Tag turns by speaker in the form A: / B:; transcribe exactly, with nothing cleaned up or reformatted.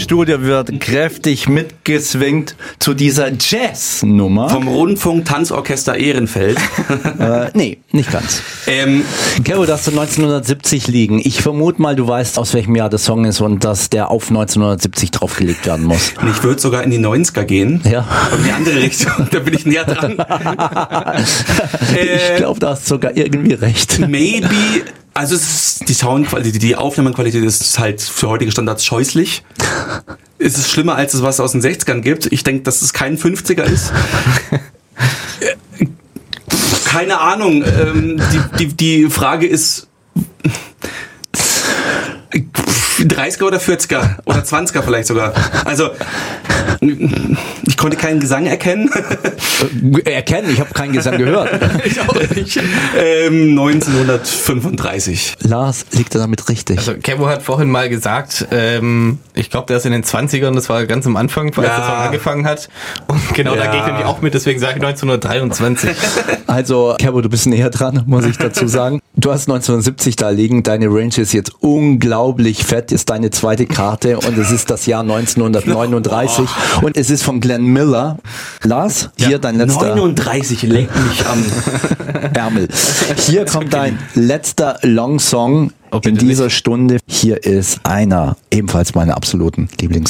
A: Studio wird kräftig mitgeswingt zu dieser Jazz-Nummer.
B: Vom Rundfunk Tanzorchester Ehrenfeld.
A: äh, nee, nicht ganz.
B: Ähm,
A: Caro, das zu neunzehnhundertsiebzig liegen. Ich vermute mal, du weißt, aus welchem Jahr der Song ist und dass der auf neunzehnhundertsiebzig draufgelegt werden muss.
B: Ich würde sogar in die neunziger gehen.
A: Ja.
B: In die andere Richtung. Da bin ich näher dran.
A: Ich glaube, da hast du sogar irgendwie recht.
B: Maybe, also es ist die Soundqualität, die Aufnahmequalität ist halt für heutige Standards scheußlich. Es ist schlimmer, als es was aus den sechzigern gibt. Ich denke, dass es kein fünfziger ist. Keine Ahnung. Ähm, die, die, die Frage ist dreißiger oder vierziger oder zwanziger vielleicht sogar. Also ich konnte keinen Gesang erkennen.
A: Erkennen? Ich habe keinen Gesang gehört.
B: Ich auch nicht. Ähm, neunzehnhundertfünfunddreißig.
A: Lars, liegt er damit richtig?
C: Also Kevo hat vorhin mal gesagt, ähm, ich glaube, der ist in den zwanzigern, das war ganz am Anfang, als
B: Ja.
C: der Song angefangen hat. Und genau
B: Ja.
C: da gehe ich nämlich auch mit, deswegen sage ich neunzehnhundertdreiundzwanzig.
A: Also, Kevo, du bist näher dran, muss ich dazu sagen. Du hast neunzehnhundertsiebzig da liegen, deine Range ist jetzt unglaublich fett, ist deine zweite Karte und es ist das Jahr neunzehnhundertneununddreißig und es ist von Glenn Miller. Lars, hier dein letzter
B: neununddreißig, leck mich am
A: Ärmel. Hier kommt dein letzter Long Song
C: Oh,
A: in
C: bitte
A: dieser
C: nicht.
A: Stunde. Hier ist einer ebenfalls meiner absoluten Lieblingssongs.